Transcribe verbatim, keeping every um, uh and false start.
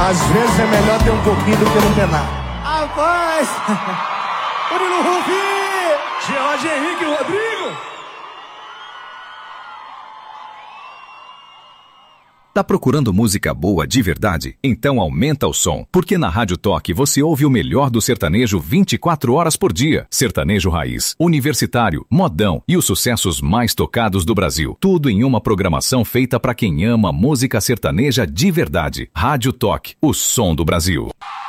Às vezes é melhor ter um pouquinho do que não ter nada. Rapaz! Murilo Rufi! Gerard Henrique Rodrigo! Tá procurando música boa de verdade? Então aumenta o som, porque na Rádio Toque você ouve o melhor do sertanejo vinte e quatro horas por dia. Sertanejo raiz, universitário, modão e os sucessos mais tocados do Brasil. Tudo em uma programação feita para quem ama música sertaneja de verdade. Rádio Toque, o som do Brasil.